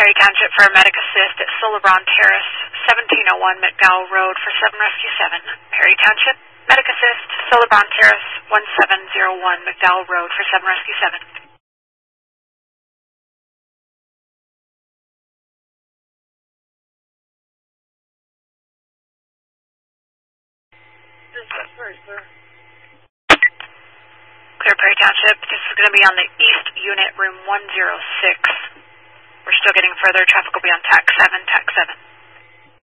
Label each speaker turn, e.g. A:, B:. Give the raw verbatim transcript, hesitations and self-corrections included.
A: Perry Township for Medic Assist at Solebron Terrace, seventeen oh one McDowell Road for seven Rescue seven. Perry Township, Medic Assist, Solebron Terrace, seventeen oh one McDowell Road for seven Rescue seven.
B: Sorry, sir.
A: Clear Perry Township, this is going to be on the East Unit, room one oh six. We're still getting further. Traffic will be on T A C seven, T A C seven.